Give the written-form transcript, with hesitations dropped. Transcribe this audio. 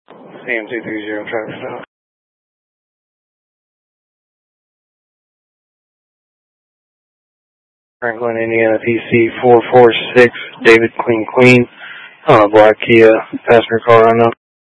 CM230 traffic stop. Franklin, Indiana, PC 446, David Queen, black Kia, passenger car unknown.